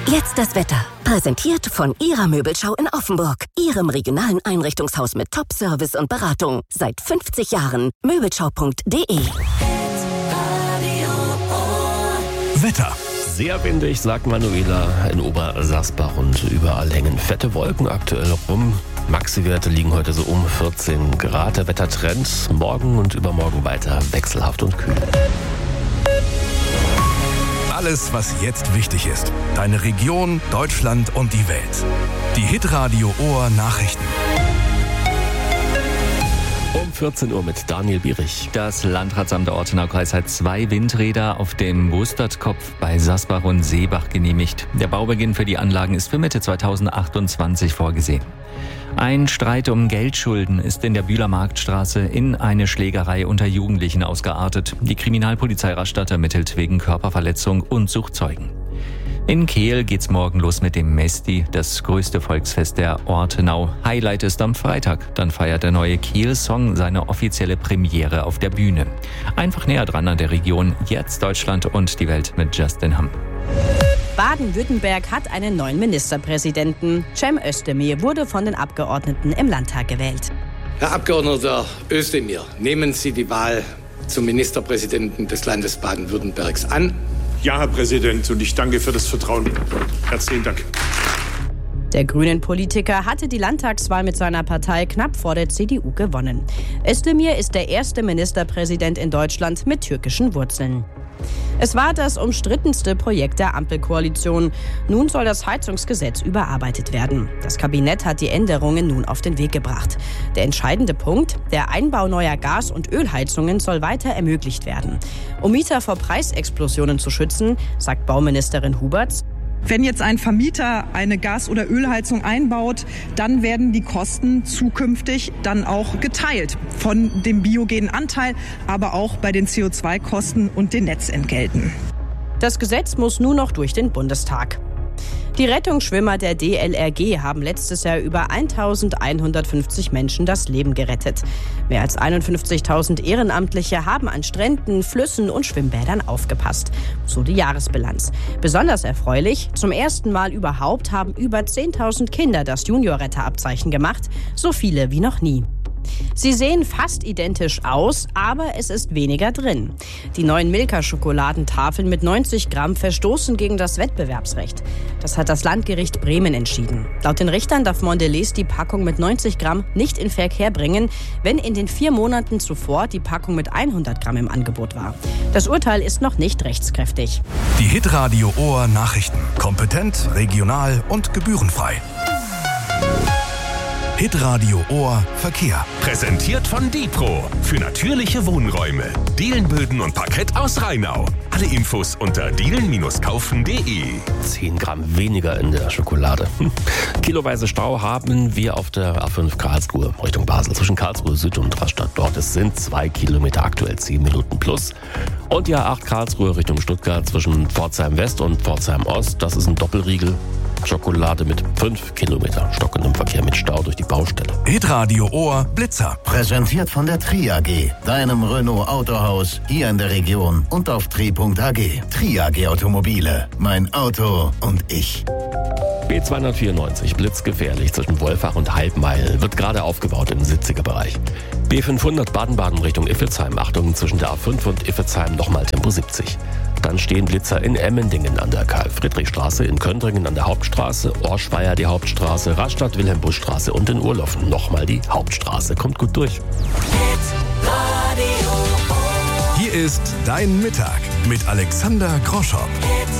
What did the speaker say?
Jetzt das Wetter. Präsentiert von Ihrer Möbelschau in Offenburg. Ihrem regionalen Einrichtungshaus mit Top-Service und Beratung. Seit 50 Jahren. Möbelschau.de. Wetter. Sehr windig, sagt Manuela, in Obersasbach und überall hängen fette Wolken aktuell rum. Maxi-Werte liegen heute so um 14 Grad. Der Wettertrend morgen und übermorgen weiter wechselhaft und kühl. Alles, was jetzt wichtig ist. Deine Region, Deutschland und die Welt. Die Hitradio Ohr Nachrichten. Um 14 Uhr mit Daniel Bierich. Das Landratsamt der Ortenau-Kreis hat 2 Windräder auf dem Mustertkopf bei Sasbach und Seebach genehmigt. Der Baubeginn für die Anlagen ist für Mitte 2028 vorgesehen. Ein Streit um Geldschulden ist in der Bühler Marktstraße in eine Schlägerei unter Jugendlichen ausgeartet. Die Kriminalpolizei Rastatt ermittelt wegen Körperverletzung und sucht Zeugen. In Kehl geht's morgen los mit dem Mesti, das größte Volksfest der Ortenau. Highlight ist am Freitag. Dann feiert der neue Kehl-Song seine offizielle Premiere auf der Bühne. Einfach näher dran an der Region. Jetzt Deutschland und die Welt mit Justin Hamm. Baden-Württemberg hat einen neuen Ministerpräsidenten. Cem Özdemir wurde von den Abgeordneten im Landtag gewählt. Herr Abgeordneter Özdemir, nehmen Sie die Wahl zum Ministerpräsidenten des Landes Baden-Württembergs an? Ja, Herr Präsident, und ich danke für das Vertrauen. Herzlichen Dank. Der Grünen-Politiker hatte die Landtagswahl mit seiner Partei knapp vor der CDU gewonnen. Özdemir ist der erste Ministerpräsident in Deutschland mit türkischen Wurzeln. Es war das umstrittenste Projekt der Ampelkoalition. Nun soll das Heizungsgesetz überarbeitet werden. Das Kabinett hat die Änderungen nun auf den Weg gebracht. Der entscheidende Punkt: der Einbau neuer Gas- und Ölheizungen soll weiter ermöglicht werden. Um Mieter vor Preisexplosionen zu schützen, sagt Bauministerin Huberts: Wenn jetzt ein Vermieter eine Gas- oder Ölheizung einbaut, dann werden die Kosten zukünftig dann auch geteilt von dem biogenen Anteil, aber auch bei den CO2-Kosten und den Netzentgelten. Das Gesetz muss nur noch durch den Bundestag. Die Rettungsschwimmer der DLRG haben letztes Jahr über 1.150 Menschen das Leben gerettet. Mehr als 51.000 Ehrenamtliche haben an Stränden, Flüssen und Schwimmbädern aufgepasst. So die Jahresbilanz. Besonders erfreulich: zum ersten Mal überhaupt haben über 10.000 Kinder das Juniorretterabzeichen gemacht. So viele wie noch nie. Sie sehen fast identisch aus, aber es ist weniger drin. Die neuen Milka-Schokoladentafeln mit 90 Gramm verstoßen gegen das Wettbewerbsrecht. Das hat das Landgericht Bremen entschieden. Laut den Richtern darf Mondelez die Packung mit 90 Gramm nicht in Verkehr bringen, wenn in den 4 Monaten zuvor die Packung mit 100 Gramm im Angebot war. Das Urteil ist noch nicht rechtskräftig. Die Hitradio Ohr Nachrichten. Kompetent, regional und gebührenfrei. Hitradio Ohr Verkehr. Präsentiert von Dipro. Für natürliche Wohnräume. Dielenböden und Parkett aus Rheinau. Alle Infos unter dielen-kaufen.de. 10 Gramm weniger in der Schokolade. Kiloweise Stau haben wir auf der A5 Karlsruhe Richtung Basel. Zwischen Karlsruhe Süd und Rastatt dort. Es sind 2 Kilometer, aktuell 10 Minuten plus. Und die A8 Karlsruhe Richtung Stuttgart zwischen Pforzheim West und Pforzheim Ost. Das ist ein Doppelriegel. Schokolade mit 5 Kilometer stockendem Verkehr mit Stau durch die Baustelle. Hitradio Ohr Blitzer. Präsentiert von der Tri-AG, deinem Renault Autohaus hier in der Region und auf tri.ag. Tri-AG Automobile, mein Auto und ich. B294, blitzgefährlich zwischen Wolfach und Halbmeil, wird gerade aufgebaut im 70er-Bereich. B500 Baden-Baden Richtung Iffezheim, Achtung, zwischen der A5 und Iffezheim nochmal Tempo 70. Dann stehen Blitzer in Emmendingen an der Karl-Friedrich-Straße, in Köntringen an der Hauptstraße, Orschweier die Hauptstraße, Rastatt Wilhelm-Busch-Straße und in Urloffen nochmal die Hauptstraße. Kommt gut durch. Hier ist Dein Mittag mit Alexander Groschow.